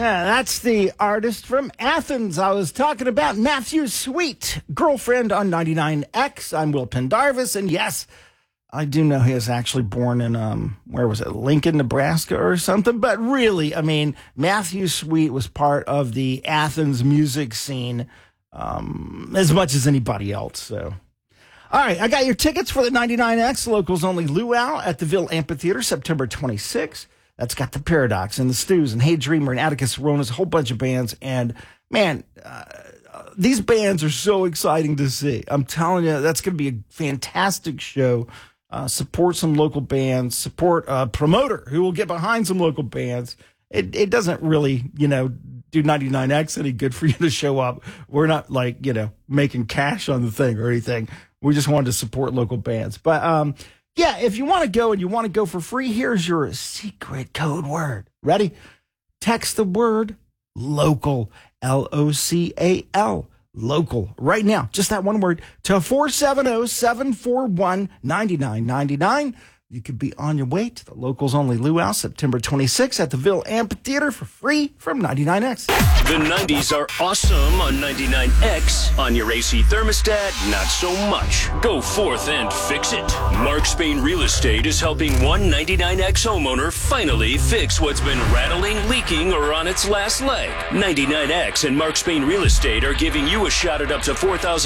Yeah, that's the artist from Athens. I was talking about Matthew Sweet, Girlfriend on 99X. I'm Will Pendarvis, and yes, I do know he was actually born in, where was it, Lincoln, Nebraska or something. But really, I mean, Matthew Sweet was part of the Athens music scene as much as anybody else. So, all right, I got your tickets for the 99X Locals Only Luau at the Ville Amphitheater, September 26th. That's got the Paradox and the Stews and Hey Dreamer and Atticus Ronas, a whole bunch of bands. And, man, these bands are so exciting to see. I'm telling you, that's going to be a fantastic show. Support some local bands, support a promoter who will get behind some local bands. It doesn't really, do 99X any good for you to show up. We're not making cash on the thing or anything. We just wanted to support local bands. But, yeah, if you want to go and you want to go for free, here's your secret code word. Ready? Text the word local, LOCAL. Local right now, just that one word, to 470-741-9999. You could be on your way to the Locals Only Luau, September 26th at the Ville Amphitheater for free from 99X. The 90s are awesome on 99X. On your AC thermostat, not so much. Go forth and fix it. Mark Spain Real Estate is helping one 99X homeowner finally fix what's been rattling, leaking, or on its last leg. 99X and Mark Spain Real Estate are giving you a shot at up to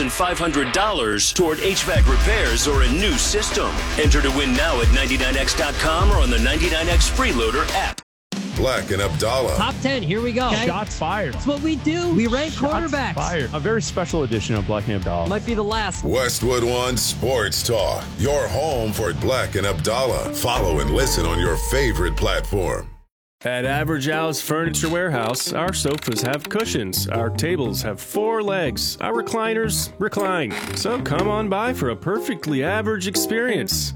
$4,500 toward HVAC repairs or a new system. Enter to win now at 99X.com or on the 99X Freeloader app. Black and Abdallah. Top 10, here we go. Okay. Shots fired. That's what we do. We rank quarterbacks. Fired. A very special edition of Black and Abdallah. Might be the last. Westwood One Sports Talk. Your home for Black and Abdallah. Follow and listen on your favorite platform. At Average Al's Furniture Warehouse, our sofas have cushions, our tables have 4 legs, our recliners recline. So come on by for a perfectly average experience.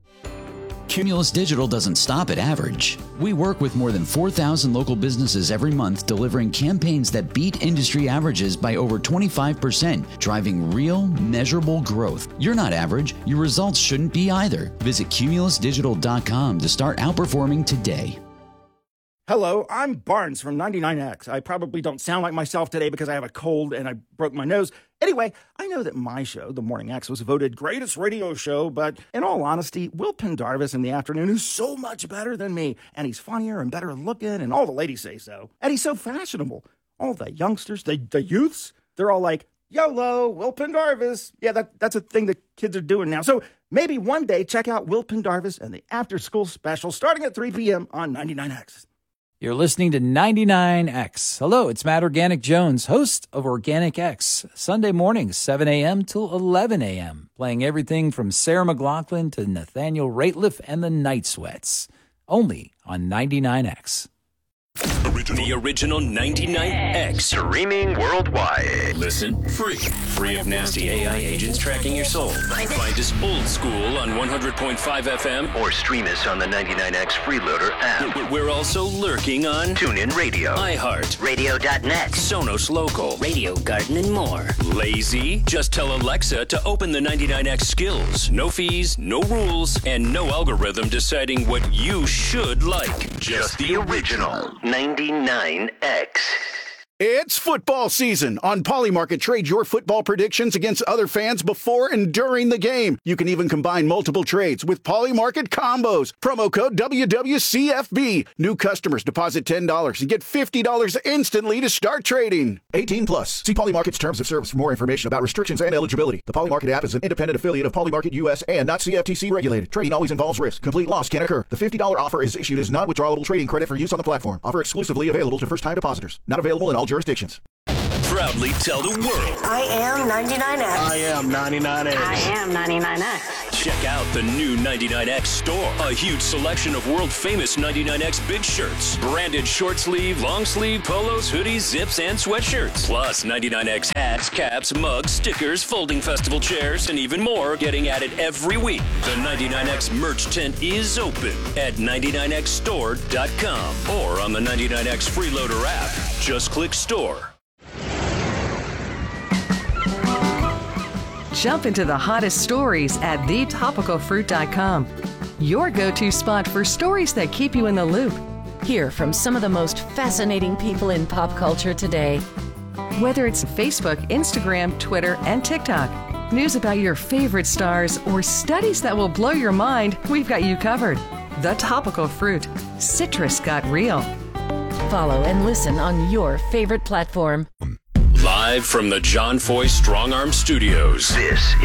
Cumulus Digital doesn't stop at average. We work with more than 4,000 local businesses every month, delivering campaigns that beat industry averages by over 25%, driving real, measurable growth. You're not average. Your results shouldn't be either. Visit cumulusdigital.com to start outperforming today. Hello, I'm Barnes from 99X. I probably don't sound like myself today because I have a cold and I broke my nose. Anyway, I know that my show, The Morning X, was voted greatest radio show, but in all honesty, Will Pendarvis in the afternoon is so much better than me, and he's funnier and better looking, and all the ladies say so. And he's so fashionable. All the youngsters, the youths, they're all like, YOLO, Will Pendarvis. Yeah, that's a thing that kids are doing now. So maybe one day check out Will Pendarvis and the After School Special starting at 3 p.m. on 99X. You're listening to 99X. Hello, it's Matt Organic Jones, host of Organic X, Sunday mornings, 7 a.m. till 11 a.m., playing everything from Sarah McLachlan to Nathaniel Rateliff and the Night Sweats, only on 99X. The original 99X. Streaming worldwide. Listen free. Free of nasty AI agents tracking your soul. Find us old school on 100.5 FM. Or stream us on the 99X Freeloader app. We're also lurking on TuneIn Radio, iHeart, Radio.net, Sonos Local, Radio Garden, and more. Lazy? Just tell Alexa to open the 99X skills. No fees, no rules, and no algorithm deciding what you should like. Just the original 99X. It's football season. On Polymarket, trade your football predictions against other fans before and during the game. You can even combine multiple trades with Polymarket combos. Promo code WWCFB. New customers deposit $10 and get $50 instantly to start trading. 18 plus. See Polymarket's terms of service for more information about restrictions and eligibility. The Polymarket app is an independent affiliate of Polymarket US and not CFTC regulated. Trading always involves risk. Complete loss can occur. The $50 offer is issued as non-withdrawable trading credit for use on the platform. Offer exclusively available to first-time depositors. Not available in all jurisdictions. Proudly tell the world. I am 99X. I am 99X. I am 99X. Check out the new 99X store. A huge selection of world-famous 99X big shirts. Branded short sleeve, long sleeve, polos, hoodies, zips, and sweatshirts. Plus 99X hats, caps, mugs, stickers, folding festival chairs, and even more getting added every week. The 99X merch tent is open at 99xstore.com or on the 99X Freeloader app. Just click store. Jump into the hottest stories at thetopicalfruit.com. Your go-to spot for stories that keep you in the loop. Hear from some of the most fascinating people in pop culture today. Whether it's Facebook, Instagram, Twitter, and TikTok, news about your favorite stars, or studies that will blow your mind, we've got you covered. The Topical Fruit. Citrus got real. Follow and listen on your favorite platform. Live from the John Foy Strong Arm Studios. This